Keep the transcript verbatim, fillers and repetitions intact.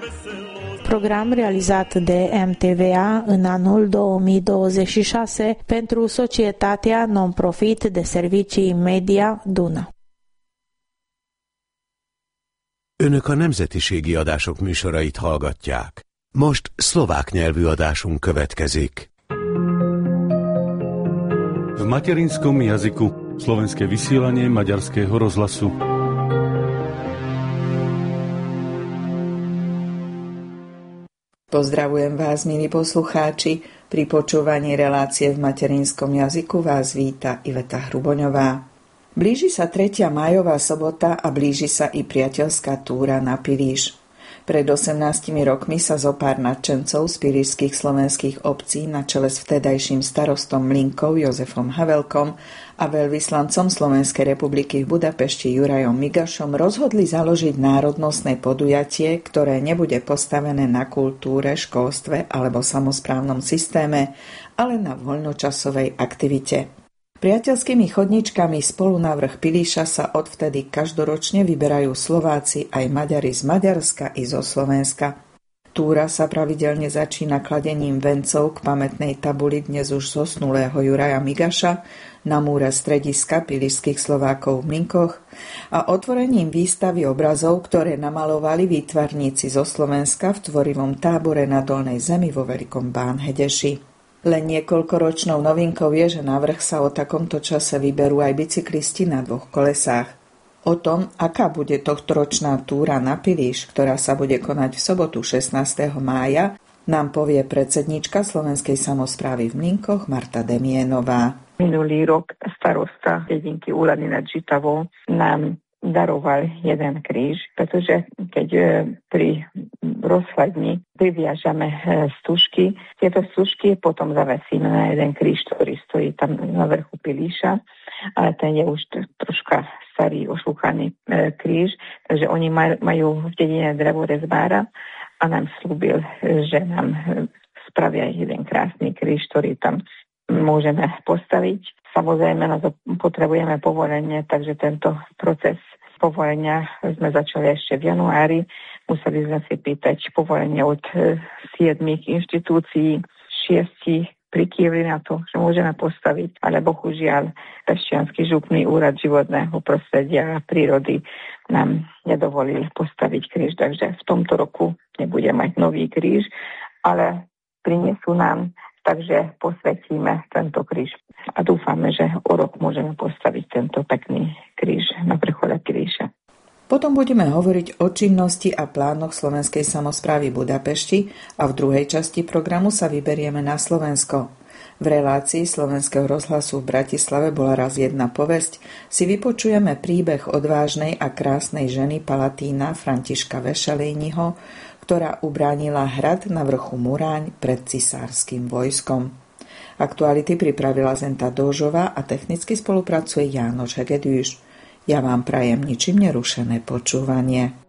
Program realizat de M T V A în anul două mii douăzeci și șase pentru Societatea Non-Profit de Servicii Media Duna. Önök a nemzetiségi adások műsorait hallgatják. Most szlovák nyelvű adásunk következik. V materinskom jazyku slovenské vysielanie Maďarského rozhlasu. Pozdravujem vás, milí poslucháči. Pri počúvaní relácie v materinskom jazyku vás víta Iveta Hruboňová. Blíži sa tretia májová sobota a blíži sa i priateľská túra na Pilíš. Pred osemnástimi rokmi sa zopár nadšencov z pilíšskych slovenských obcí na čele s vtedajším starostom Mlynkov Jozefom Havelkom a veľvyslancom Slovenskej republiky v Budapešti Jurajom Migašom rozhodli založiť národnostné podujatie, ktoré nebude postavené na kultúre, školstve alebo samosprávnom systéme, ale na voľnočasovej aktivite. Priateľskými chodničkami spolu na vrch Pilíša sa odvtedy každoročne vyberajú Slováci aj Maďari z Maďarska i zo Slovenska. Túra sa pravidelne začína kladením vencov k pamätnej tabuli dnes už zosnulého Juraja Migaša na múre strediska pilíšskych Slovákov v Mlynkoch a otvorením výstavy obrazov, ktoré namalovali výtvarníci zo Slovenska v tvorivom tábore na Dolnej Zemi vo Veľkom Bánhedeši. Len niekoľkoročnou novinkou je, že na vrch sa o takomto čase vyberú aj bicyklisti na dvoch kolesách. O tom, aká bude tohtoročná túra na Pilíš, ktorá sa bude konať v sobotu šestnásteho mája, nám povie predsedníčka Slovenskej samosprávy v Mlynkoch Marta Demienová. Minulý rok starosta dedinky Úlany nad Žitavou nám daroval jeden kríž, pretože keď pri rozhľadni priviažame stužky, tieto stužky potom zavesíme na jeden kríž, ktorý stojí tam na vrchu Pilíša, ale ten je už troška starý, ošúchaný kríž, takže oni majú v dedine drevorezbára a nám slúbil, že nám spravia jeden krásny kríž, ktorý tam môžeme postaviť. Samozrejme, na to potrebujeme povolenie, takže tento proces povolenia sme začali ešte v januári. Museli sme si pýtať povolenie od siedmich inštitúcií, šiesti prikývli na to, že môžeme postaviť, ale bohužiaľ Pešťanský župný úrad životného prostredia a prírody nám nedovolil postaviť kríž, takže v tomto roku nebude mať nový kríž, ale prinesú nám, takže posvetíme tento kríž. A dúfame, že o rok môžeme postaviť tento pekný kríž na vrchole Pilíša. Potom budeme hovoriť o činnosti a plánoch Slovenskej samosprávy Budapešti a v druhej časti programu sa vyberieme na Slovensko. V relácii Slovenského rozhlasu v Bratislave bola raz jedna povesť, si vypočujeme príbeh odvážnej a krásnej ženy Palatína Františka Vešelejniho, ktorá ubránila hrad na vrchu Muráň pred cisárskym vojskom. Aktuality pripravila Zenta Dóžová a technicky spolupracuje Jánoš Hegedűs. Ja vám prajem ničím nerušené počúvanie.